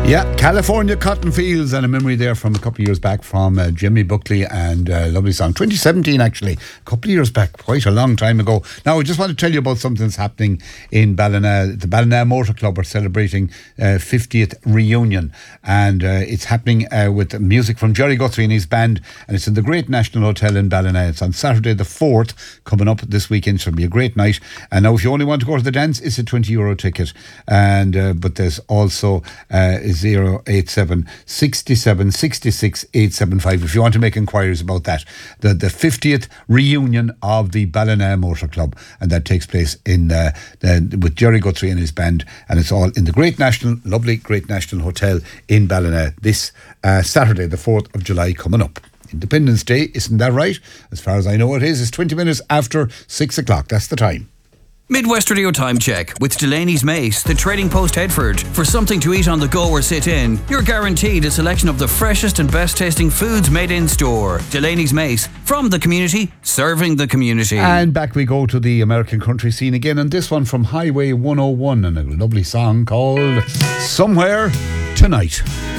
Yeah, California Cotton Fields, and a memory there from a couple of years back from Jimmy Buckley, and lovely song. 2017 actually, a couple of years back, quite a long time ago. Now I just want to tell you about something that's happening in Ballina. The Ballina Motor Club are celebrating 50th reunion, and it's happening with music from Jerry Guthrie and his band, and it's in the Great National Hotel in Ballina. It's on Saturday the 4th, coming up this weekend. So it'll be a great night. And now if you only want to go to the dance, it's a €20 ticket, and but there's also 087 67 66 875 if you want to make inquiries about that. The 50th reunion of the Ballina Motor Club, and that takes place in with Jerry Guthrie and his band, and it's all in the lovely Great National Hotel in Ballina this Saturday the 4th of July coming up. Independence Day, isn't that right? As far as I know it is. It's 20 minutes after 6 o'clock. That's the time. Midwest Radio Time Check with Delaney's Mace, the Trading Post Headford. For something to eat on the go or sit in, you're guaranteed a selection of the freshest and best tasting foods made in store. Delaney's Mace, from the community, serving the community. And back we go to the American country scene again, and this one from Highway 101, and a lovely song called Somewhere Tonight.